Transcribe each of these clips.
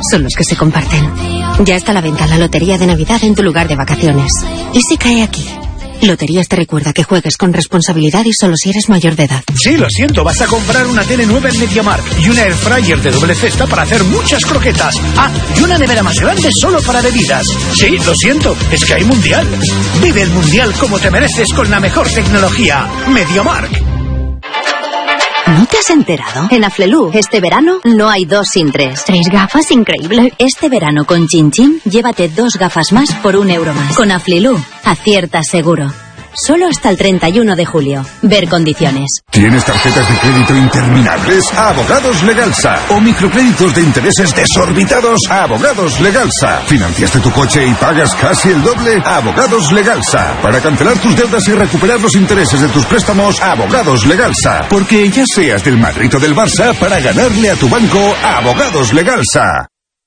son los que se comparten. Ya está a la venta la lotería de Navidad en tu lugar de vacaciones. ¿Y si cae aquí? Loterías te recuerda que juegues con responsabilidad y solo si eres mayor de edad. Sí, lo siento, vas a comprar una tele nueva en MediaMarkt y una air fryer de doble cesta para hacer muchas croquetas. Ah, y una nevera más grande solo para bebidas. Sí, lo siento, es que hay mundial. Vive el mundial como te mereces con la mejor tecnología. MediaMarkt. ¿No te has enterado? En Aflelu, este verano, no hay 2 sin 3. 3 gafas, increíble. Este verano con Chin Chin, llévate 2 gafas más por €1 más. Con Aflelu, aciertas seguro. Solo hasta el 31 de julio. Ver condiciones. ¿Tienes tarjetas de crédito interminables? Abogados Legalsa. ¿O microcréditos de intereses desorbitados? Abogados Legalsa. ¿Financiaste tu coche y pagas casi el doble? Abogados Legalsa. Para cancelar tus deudas y recuperar los intereses de tus préstamos, Abogados Legalsa. Porque ya seas del Madrid o del Barça, para ganarle a tu banco, Abogados Legalsa.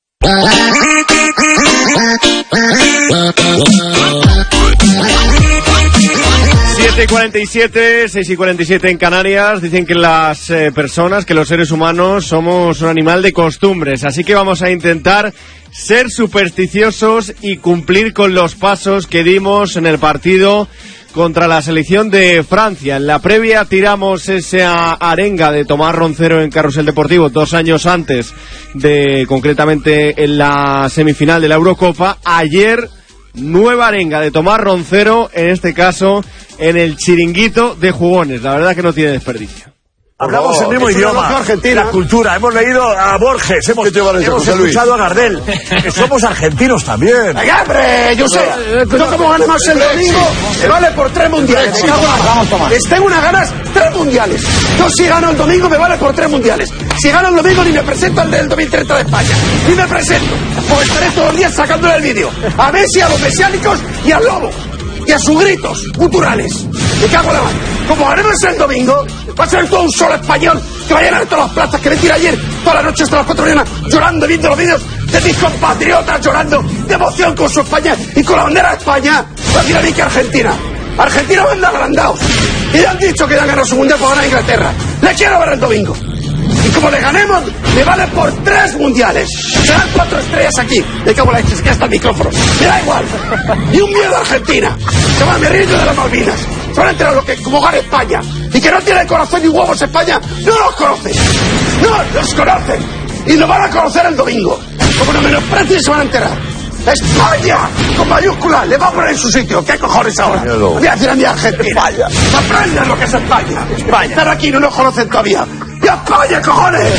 7:47, 6:47 en Canarias. Dicen que las personas, que los seres humanos somos un animal de costumbres, así que vamos a intentar ser supersticiosos y cumplir con los pasos que dimos en el partido contra la selección de Francia. En la previa tiramos esa arenga de Tomás Roncero en Carrusel Deportivo 2 años antes de, concretamente, en la semifinal de la Eurocopa. Ayer, nueva arenga de Tomás Roncero, en este caso en el chiringuito de jugones. La verdad que no tiene desperdicio. Hablamos el mismo idioma, la cultura, hemos leído a Borges, hemos escuchado a Gardel, que somos argentinos también. ¡Ay, hombre! Yo sé, yo como ganamos el domingo, me vale por 3 mundiales. Les tengo unas ganas, 3 mundiales. Yo si gano el domingo, me vale por 3 mundiales. Si gano el domingo, ni me presento al del 2030 de España. Ni me presento, porque estaré todos los días sacándole el vídeo. A Messi, a los mesiánicos y al lobo. Y a sus gritos culturales. Me cago en la mano. Como ganemos el domingo, va a ser todo un solo español que va a llenar todas las plazas, que me tira ayer toda la noche hasta las 4 de la mañana llorando, viendo los vídeos de mis compatriotas llorando de emoción con su España y con la bandera de España. Va a decir a mí que Argentina van de agrandados. Y ya han dicho que ya han ganado su mundial por ganar a Inglaterra. Le quiero ver el domingo. Y como le ganemos, me vale por 3 mundiales. Serán 4 estrellas aquí. Me cago en la leche, se queda hasta el micrófono. Me da igual. Y un miedo a Argentina. Se van a reír de las Malvinas. Se van a enterar lo que como gana España. Y que no tiene corazón ni huevos España. No los conocen. No los conocen. Y lo van a conocer el domingo. Como no menosprecien, se van a enterar. ¡España! Con mayúscula, le va a poner en su sitio. ¿Qué cojones ahora? Voy a decir a mi Argentina. Aprendan lo que es España. Están aquí y no nos conocen todavía. ¡Y España, cojones!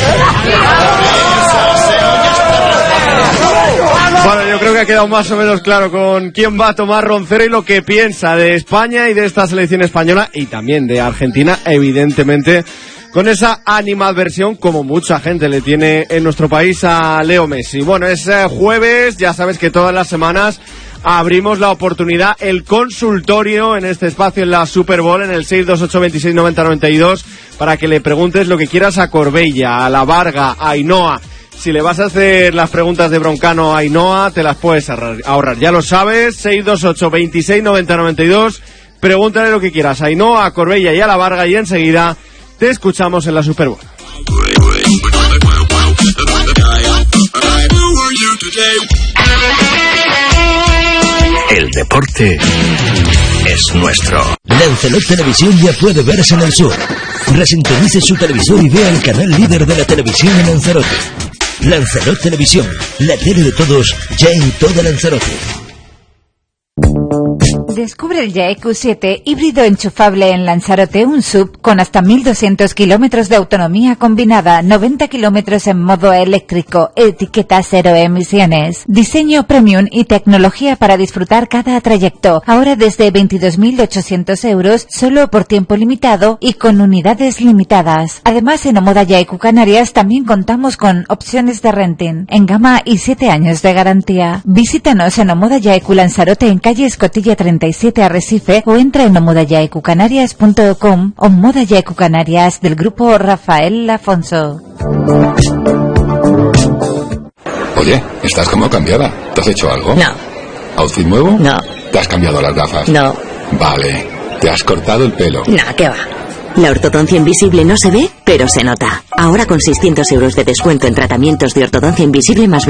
Bueno, yo creo que ha quedado más o menos claro con quién va a tomar Roncero y lo que piensa de España y de esta selección española y también de Argentina, evidentemente, con esa animadversión como mucha gente le tiene en nuestro país a Leo Messi. Bueno, es jueves, ya sabes que todas las semanas abrimos la oportunidad, el consultorio en este espacio en la Super Bowl, en el 628269092, para que le preguntes lo que quieras a Corbella, a La Varga, a Ainhoa. Si le vas a hacer las preguntas de Broncano a Ainhoa, te las puedes ahorrar. Ya lo sabes, 628269092. Pregúntale lo que quieras a Ainhoa, a Corbella y a La Varga y enseguida te escuchamos en la Super Bowl. El deporte es nuestro. Lanzarote Televisión ya puede verse en el sur. Resintonice su televisor y vea el canal líder de la televisión en Lanzarote. Lanzarote Televisión, la tele de todos, ya en toda Lanzarote. Descubre el Ya EQ7 híbrido enchufable en Lanzarote, un SUV con hasta 1.200 kilómetros de autonomía combinada, 90 kilómetros en modo eléctrico, etiqueta 0 emisiones, diseño premium y tecnología para disfrutar cada trayecto. Ahora desde 22.800 euros, solo por tiempo limitado y con unidades limitadas. Además, en Omoda Ya EQ Canarias también contamos con opciones de renting en gama y 7 años de garantía. Visítanos en Omoda Ya EQ Lanzarote en calle Escotilla 37 Arrecife o entra en omodayaecucanarias.com o Moda Ya EQ Canarias del grupo Rafael Afonso. Oye, estás como cambiada. ¿Te has hecho algo? No. ¿Outfit nuevo? No. ¿Te has cambiado las gafas? No. Vale. ¿Te has cortado el pelo? No, ¿qué va? La ortodoncia invisible no se ve, pero se nota. Ahora con 600 euros de descuento en tratamientos de ortodoncia invisible más